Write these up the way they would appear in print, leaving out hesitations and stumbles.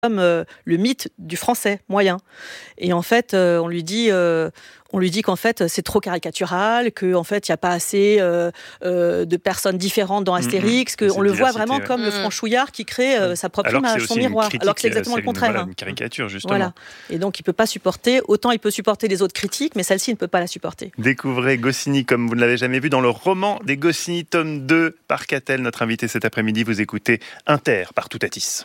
comme le mythe du français moyen. Et en fait, on lui dit qu'en fait c'est trop caricatural, qu'en fait il n'y a pas assez de personnes différentes dans Astérix, qu'on le voit vraiment comme le franchouillard qui crée sa propre image, son miroir, alors que c'est exactement le contraire. Voilà, une caricature justement. Voilà. Et donc il ne peut pas supporter, autant il peut supporter les autres critiques, mais celle-ci ne peut pas la supporter. Découvrez Goscinny comme vous ne l'avez jamais vu dans le roman des Goscinny, tome 2 par Catel, notre invité cet après-midi. Vous écoutez Inter par Toutatis.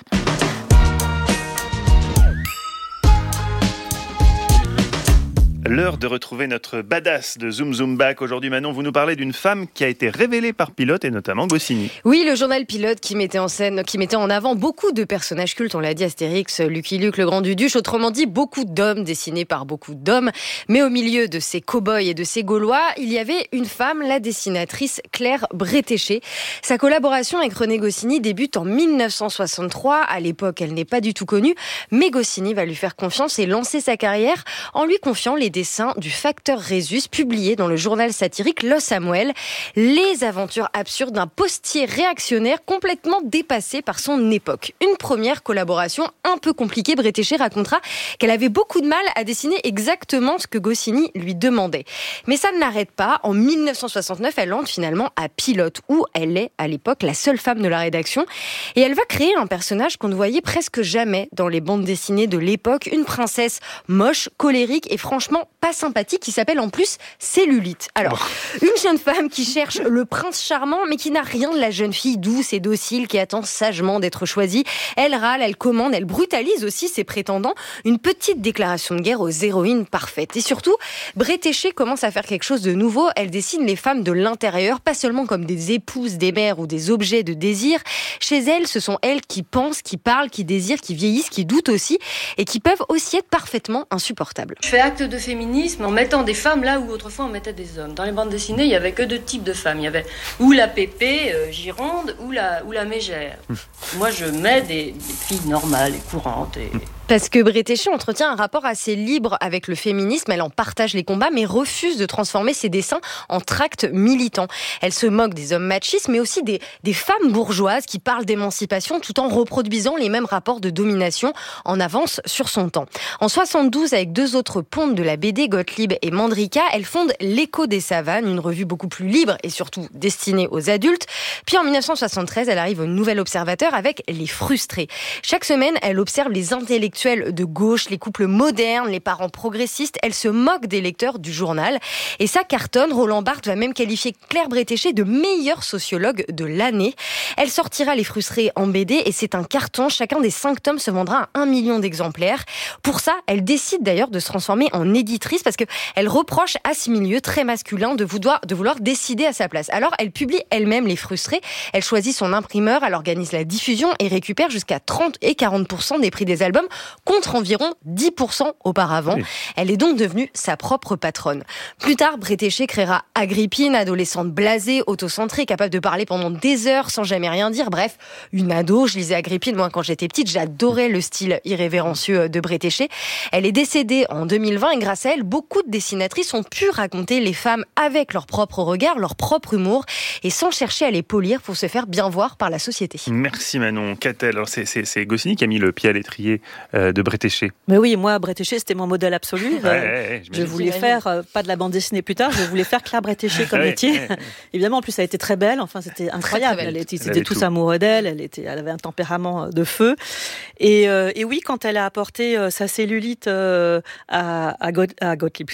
L'heure de retrouver notre badass de Zoom Zoom Back. Aujourd'hui, Manon, vous nous parlez d'une femme qui a été révélée par Pilote et notamment Goscinny. Oui, le journal Pilote qui mettait en avant beaucoup de personnages cultes. On l'a dit, Astérix, Lucky Luke, le Grand Duduche. Autrement dit, beaucoup d'hommes dessinés par beaucoup d'hommes. Mais au milieu de ces cow-boys et de ces Gaulois, il y avait une femme, la dessinatrice Claire Bretéché. Sa collaboration avec René Goscinny débute en 1963. À l'époque, elle n'est pas du tout connue, mais Goscinny va lui faire confiance et lancer sa carrière en lui confiant les dessins du facteur Rhésus, publié dans le journal satirique Le Samuel. Les aventures absurdes d'un postier réactionnaire complètement dépassé par son époque. Une première collaboration un peu compliquée. Bretéché racontera qu'elle avait beaucoup de mal à dessiner exactement ce que Goscinny lui demandait. Mais ça ne l'arrête pas. En 1969, elle entre finalement à Pilote, où elle est à l'époque la seule femme de la rédaction. Et elle va créer un personnage qu'on ne voyait presque jamais dans les bandes dessinées de l'époque. Une princesse moche, colérique et franchement pas sympathique, qui s'appelle en plus Cellulite. Alors, une jeune femme qui cherche le prince charmant, mais qui n'a rien de la jeune fille douce et docile qui attend sagement d'être choisie. Elle râle, elle commande, elle brutalise aussi ses prétendants. Une petite déclaration de guerre aux héroïnes parfaites. Et surtout, Bretéché commence à faire quelque chose de nouveau. Elle dessine les femmes de l'intérieur, pas seulement comme des épouses, des mères ou des objets de désir. Chez elle, ce sont elles qui pensent, qui parlent, qui désirent, qui vieillissent, qui doutent aussi, et qui peuvent aussi être parfaitement insupportables. Je fais acte de féminisme en mettant des femmes là où autrefois on mettait des hommes. Dans les bandes dessinées, il n'y avait que deux types de femmes. Il y avait ou la Pépé, Gironde, ou la Mégère. Moi, je mets des filles normales et courantes. Parce que Bretéché entretient un rapport assez libre avec le féminisme. Elle en partage les combats, mais refuse de transformer ses dessins en tracts militants. Elle se moque des hommes machistes, mais aussi des femmes bourgeoises qui parlent d'émancipation tout en reproduisant les mêmes rapports de domination en avance sur son temps. En 72, avec deux autres pontes de la BD, Gottlieb et Mandrika, elle fonde L'Écho des Savanes, une revue beaucoup plus libre et surtout destinée aux adultes. Puis en 1973, elle arrive au Nouvel Observateur avec Les Frustrés. Chaque semaine, elle observe les intellectuels de gauche, les couples modernes, les parents progressistes. Elle se moque des lecteurs du journal. Et ça cartonne. Roland Barthes va même qualifier Claire Bretéché de meilleure sociologue de l'année. Elle sortira Les Frustrés en BD et c'est un carton. Chacun des 5 tomes se vendra à 1 million d'exemplaires. Pour ça, elle décide d'ailleurs de se transformer en éditrice parce qu'elle reproche à ce milieu très masculin de vouloir décider à sa place. Alors, elle publie elle-même Les Frustrés. Elle choisit son imprimeur, elle organise la diffusion et récupère jusqu'à 30 et 40% des prix des albums, contre environ 10% auparavant. Oui. Elle est donc devenue sa propre patronne. Plus tard, Bretéché créera Agrippine, adolescente blasée, autocentrée, capable de parler pendant des heures sans jamais rien dire. Bref, une ado. Je lisais Agrippine, moi, quand j'étais petite. J'adorais le style irrévérencieux de Bretéché. Elle est décédée en 2020 et grâce à elle, beaucoup de dessinatrices ont pu raconter les femmes avec leur propre regard, leur propre humour et sans chercher à les polir pour se faire bien voir par la société. Merci Manon. Catel, alors c'est Goscinny qui a mis le pied à l'étrier de Bretéché. Mais oui, moi, Bretéché, c'était mon modèle absolu. Je voulais faire, pas de la bande dessinée plus tard, je voulais faire Claire Bretéché comme métier. Évidemment, en plus, elle était très belle, enfin, c'était incroyable. Ils étaient tous amoureux d'elle, elle avait un tempérament de feu. Et oui, quand elle a apporté sa cellulite à Gottlieb,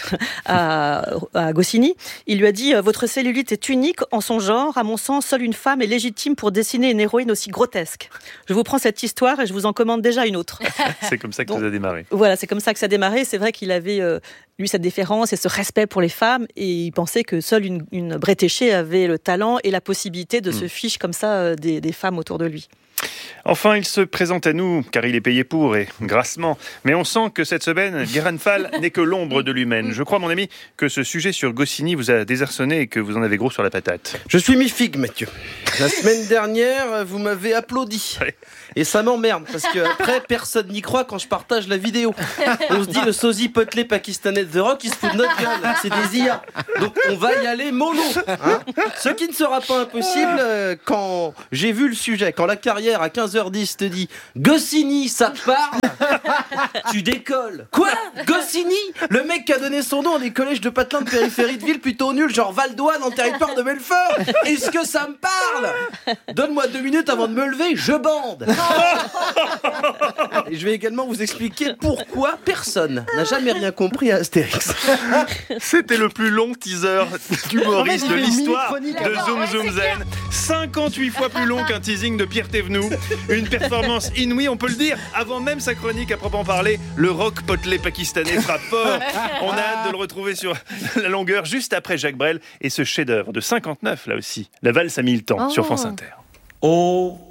à Goscinny, il lui a dit « Votre cellulite est unique en son genre. À mon sens, seule une femme est légitime pour dessiner une héroïne aussi grotesque. Je vous prends cette histoire et je vous en commande déjà une autre. » C'est comme ça que ça a démarré. Voilà, c'est comme ça que ça a démarré. C'est vrai qu'il avait, lui, cette déférence et ce respect pour les femmes et il pensait que seule une Bretéché avait le talent et la possibilité de se fiche comme ça des femmes autour de lui. Enfin, il se présente à nous, car il est payé pour, et grassement. Mais on sent que cette semaine, Guérin Fall n'est que l'ombre de l'humaine. Je crois, mon ami, que ce sujet sur Goscinny vous a désarçonné et que vous en avez gros sur la patate. Je suis mi-figue, Mathieu. La semaine dernière, vous m'avez applaudi. Ouais. Et ça m'emmerde, parce qu'après, personne n'y croit quand je partage la vidéo. On se dit, le sosie potelé pakistanais de The Rock, il se fout de notre gueule. C'est des IA. Donc, on va y aller mollo. Ce qui ne sera pas impossible quand j'ai vu le sujet, quand la carrière derrière à 15h10 te dit Goscinny, ça te parle? Tu décolles. Quoi? Goscinny? Le mec qui a donné son nom à des collèges de patelins de périphérie de ville plutôt nuls, genre Val-d'Oie dans le territoire de Belfort. Est-ce que ça me parle? Donne-moi 2 minutes avant de me lever, je bande. Et je vais également vous expliquer pourquoi personne n'a jamais rien compris à Astérix. C'était le plus long teaser d'humoriste de l'histoire de Zoom Zoom Zen. 58 fois plus long qu'un teasing de Pierre Thévenoud. Une performance inouïe, on peut le dire. Avant même sa chronique à proprement parler, le rock potelé pakistanais frappe fort. On a hâte de le retrouver sur la longueur juste après Jacques Brel et ce chef-d'œuvre de 59 là aussi. La valse à 1000 temps sur France Inter. Oh